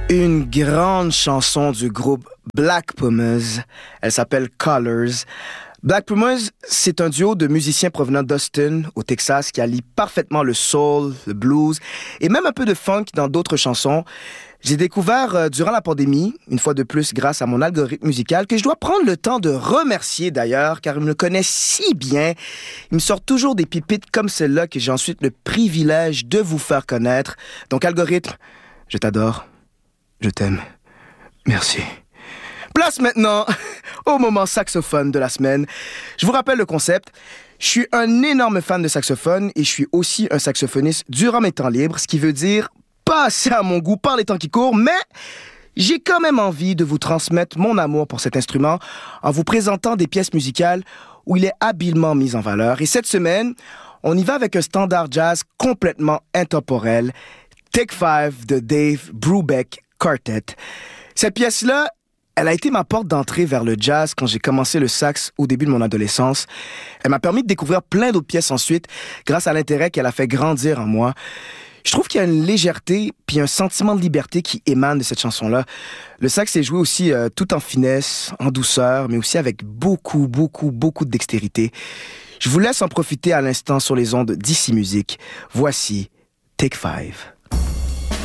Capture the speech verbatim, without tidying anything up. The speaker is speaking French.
Une grande chanson du groupe Black Pumas. Elle s'appelle Colors. Black Pumas, c'est un duo de musiciens provenant d'Austin, au Texas, qui allie parfaitement le soul, le blues et même un peu de funk dans d'autres chansons. J'ai découvert euh, durant la pandémie, une fois de plus grâce à mon algorithme musical, que je dois prendre le temps de remercier d'ailleurs, car il me connaît si bien. Il me sort toujours des pépites comme celle-là que j'ai ensuite le privilège de vous faire connaître. Donc algorithme, je t'adore, je t'aime, merci. Place maintenant au moment saxophone de la semaine. Je vous rappelle le concept. Je suis un énorme fan de saxophone et je suis aussi un saxophoniste durant mes temps libres, ce qui veut dire pas assez à mon goût par les temps qui courent, mais j'ai quand même envie de vous transmettre mon amour pour cet instrument en vous présentant des pièces musicales où il est habilement mis en valeur. Et cette semaine, on y va avec un standard jazz complètement intemporel, Take Five de Dave Brubeck Quartet. Cette pièce-là, elle a été ma porte d'entrée vers le jazz quand j'ai commencé le sax au début de mon adolescence. Elle m'a permis de découvrir plein d'autres pièces ensuite grâce à l'intérêt qu'elle a fait grandir en moi. Je trouve qu'il y a une légèreté puis un sentiment de liberté qui émane de cette chanson-là. Le sax est joué aussi euh, tout en finesse, en douceur, mais aussi avec beaucoup, beaucoup, beaucoup de dextérité. Je vous laisse en profiter à l'instant sur les ondes d'Ici Musique. Voici Take Five.